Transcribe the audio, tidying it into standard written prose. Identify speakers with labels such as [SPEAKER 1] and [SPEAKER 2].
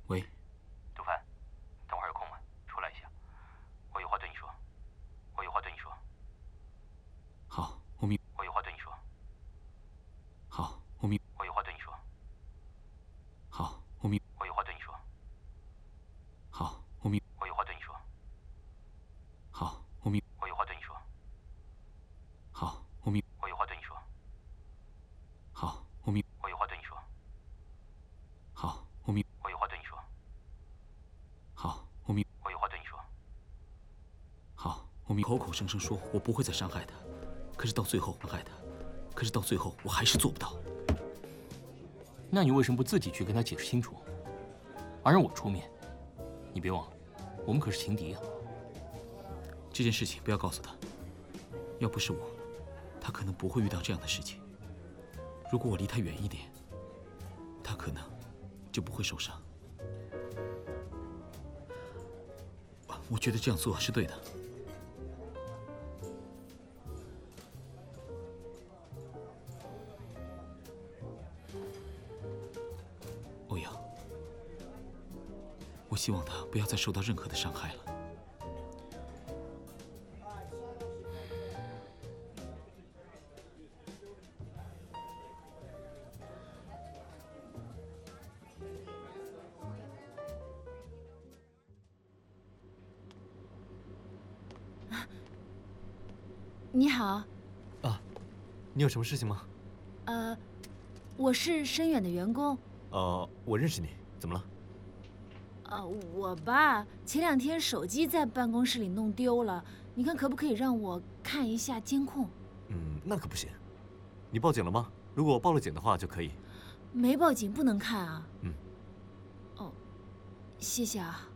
[SPEAKER 1] 喂，
[SPEAKER 2] 杜凡，等会儿有空吗？出来一下，我有话对你说。我有话对你说。
[SPEAKER 1] 好，我明。
[SPEAKER 2] 我有话对你说。
[SPEAKER 1] 好，我明。
[SPEAKER 2] 我有话对你说。
[SPEAKER 1] 好，我明。
[SPEAKER 2] 我有话对你说。
[SPEAKER 1] 好，我明。
[SPEAKER 2] 我有话对你说。
[SPEAKER 1] 好，我明。
[SPEAKER 2] 我有话对你说。
[SPEAKER 1] 好，我明。
[SPEAKER 2] 我有话对你说。
[SPEAKER 1] 好，我明。
[SPEAKER 2] 我有话对你说。
[SPEAKER 1] 好，我明。
[SPEAKER 2] 我有话对你说。
[SPEAKER 1] 好，我明。
[SPEAKER 2] 我有话对你说。
[SPEAKER 1] 好，我明。口口声声说我不会再伤害他，可是到最后伤害他，可是到最后我还是做不到。
[SPEAKER 3] 那你为什么不自己去跟他解释清楚，而让我出面？你别忘了，我们可是情敌啊。
[SPEAKER 1] 这件事情不要告诉他，要不是我，他可能不会遇到这样的事情。如果我离他远一点，他可能就不会受伤。我觉得这样做是对的。欧阳，我希望他不要再受到任何的伤害了。
[SPEAKER 4] 你好，
[SPEAKER 5] 啊，你有什么事情吗？
[SPEAKER 4] 我是深远的员工。
[SPEAKER 5] 我认识你，怎么了？
[SPEAKER 4] 我吧，前2天手机在办公室里弄丢了，你看可不可以让我看一下监控？
[SPEAKER 5] 那可不行。你报警了吗？如果报了警的话就可以。
[SPEAKER 4] 没报警不能看啊。
[SPEAKER 5] 哦，
[SPEAKER 4] 谢谢啊。